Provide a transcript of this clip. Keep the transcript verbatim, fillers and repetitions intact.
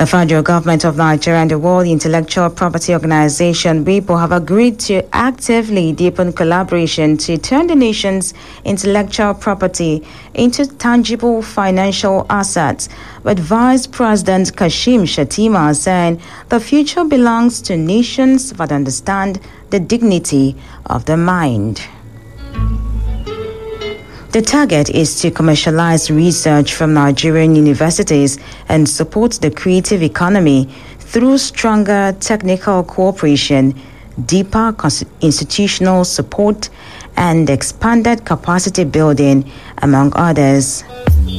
The federal government of Nigeria and the World Intellectual Property Organization, WIPO, have agreed to actively deepen collaboration to turn the nation's intellectual property into tangible financial assets, with Vice President Kashim Shettima saying the future belongs to nations that understand the dignity of the mind. The target is to commercialize research from Nigerian universities and support the creative economy through stronger technical cooperation, deeper institutional support, and expanded capacity building, among others.